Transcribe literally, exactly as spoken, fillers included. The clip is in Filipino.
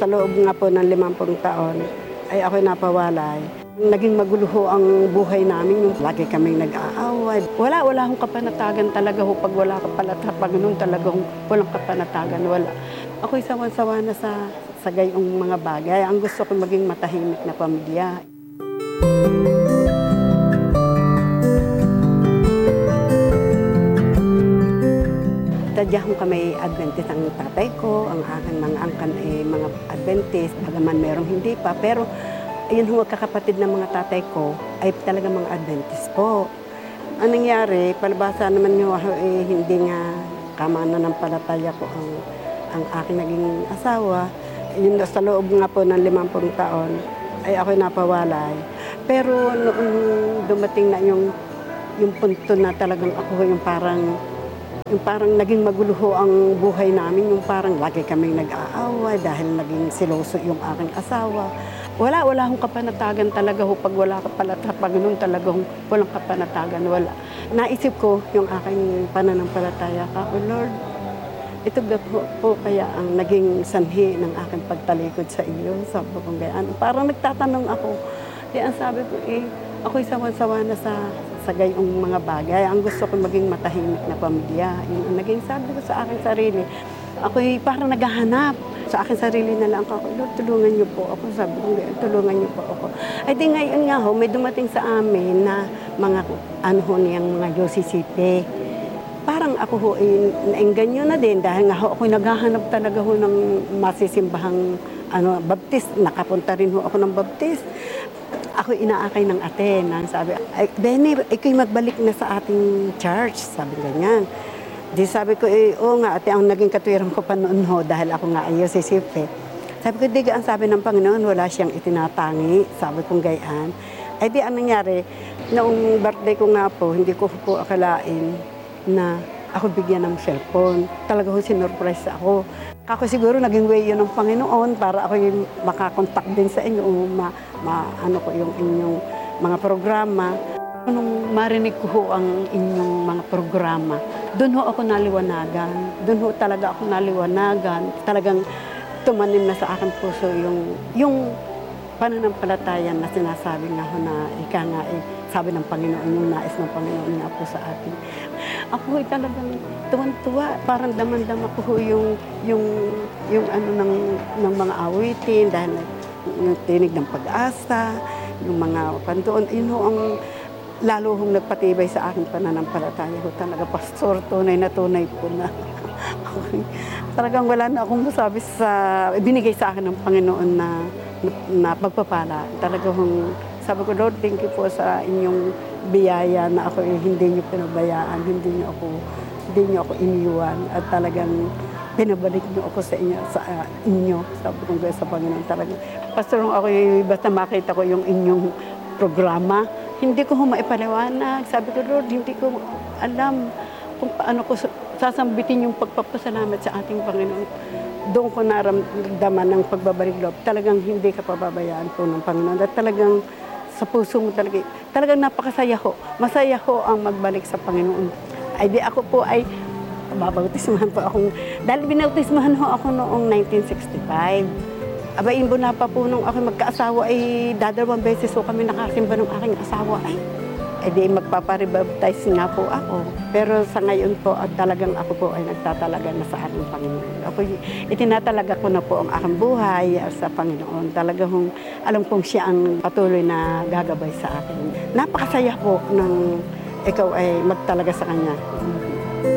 sa loob nga po ng limampung taon, ay ako'y napawalay. Naging magulo ho ang buhay namin, yung lagi kaming nag-aaway. Wala, wala akong kapanatagan talaga ho. Pag wala ka pala sa Panginoon, talagang walang kapanatagan, wala. Ako'y sawan-sawa na sa, sa gayong mga bagay. Ang gusto ko maging matahimik na pamilya. Tadyahon kami Adventist ang tatay ko, ang aking mga angkan ay mga Adventist, bagaman merong hindi pa. Pero ayun ho, kakapatid ng mga tatay ko ay talaga mga Adventist po. Ang nangyari, palabasa naman nyo, eh, hindi nga kamananampalataya ko ang, ang aking naging asawa. Yun, sa loob nga po ng limampung taon, ay ako'y napawalay. Pero noong dumating na yung, yung punto na talagang ako yung parang Yung parang naging magulo ho ang buhay namin, yung parang lagi kaming nag-aaway dahil naging siloso yung aking asawa. Wala, wala akong kapanatagan talaga ho. Pag wala ka pala sa Panginoon, talagang walang kapanatagan, wala. Naisip ko yung aking pananampalataya ka, oh Lord, ito po, po kaya ang naging sanhi ng aking pagtalikod sa iyo. Sabi ko gayaan. Parang nagtatanong ako. Di ang sabi ko, eh, ako'y sawan-sawa na sa sa gayong mga bagay. Ang gusto ko maging matahimik na pamilya. Yung naging sabi ko sa aking sarili. Ako'y parang naghahanap. Sa aking sarili na lang ako, Lord, tulungan niyo po ako. Sabi ko, tulungan niyo po ako. Ay di ngayon nga ho, may dumating sa amin na mga ano ho niyang mga Yosisite. Parang ako ho, eh, naengganyo na din dahil nga ho, ako'y naghahanap talaga ho ng masisimbahang ano, baptist. Nakapunta rin ho ako ng baptist. Ako inaakay ng ate na sabi, ay, Benny, ikaw magbalik na sa ating church. Sabi ganyan. Di sabi ko, eh, oo nga, ate, ang naging katwiran ko pa noon ho, dahil ako nga ayaw sisipe. Sabi ko, di ang sabi ng Panginoon, wala siyang itinatangi. Sabi kong gayaan. Ay di, ang nangyari, noong birthday ko nga po, hindi ko po akalain na ako bigyan ng cellphone. Talaga ho, sinurprise ako. Ako siguro naging way yun ng Panginoon para ako yung makakontak din sa inyo, ma, ma, ano ko yung inyong mga programa. Nung marinig ko ho ang inyong mga programa, doon ho ako naliwanagan. Doon ho talaga ako naliwanagan. Talagang tumanim na sa aking puso yung, yung pananampalataya na sinasabi nga ho na ika nga eh, sabi ng Panginoon, yung nais ng Panginoon nga po sa atin. Ako ay talagang tuwan-tuwa, parang daman-dama ko ho yung, yung, yung ano ng, ng mga awitin, dahil yung tinig ng pag-asa, yung mga kantoon, yun ho ang lalo hong nagpatibay sa aking pananampalataya ho talaga, pastor, tunay na tunay po na. Talagang wala na akong masabi sa, binigay sa akin ng Panginoon na, na pagpapala. Talagang sabi ko, Lord, thank you po sa inyong biyaya na ako eh, hindi niyo pinabayaan, hindi niyo ako, hindi niyo ako iniwan at talagang pinabalik niyo ako sa inyo, sa uh, inyo. Sabi ko sa Panginoon talagang. Pastor, ako eh, basta makita ko yung inyong programa, hindi ko ho maipaliwanag. Sabi ko, Lord, hindi ko alam kung paano ko sasambitin yung pagpapasalamat sa ating Panginoon. Doon ko naramdaman ng pagbabalik loob. Talagang hindi ka pababayaan po ng Panginoon. At talagang sa puso mo talaga, talagang napakasaya ho. Masaya ho ang magbalik sa Panginoon. Ay di ako po ay, babautismahan po akong, dahil binautismahan ho ako noong nineteen sixty-five. Aba, imbo na pa po nung ako magkaasawa ay dadalawang beses ho kami nakasimba ng aking asawa. Ay, ay di magpaparibaptize nga po ako. Pero sa ngayon po, at talagang ako po ay nagtatalaga na sa aking Panginoon. Ako, itinatalaga ko na po ang aking buhay sa Panginoon. Talagang alam kong siya ang patuloy na gagabay sa akin. Napakasaya po ng ikaw ay magtalaga sa Kanya.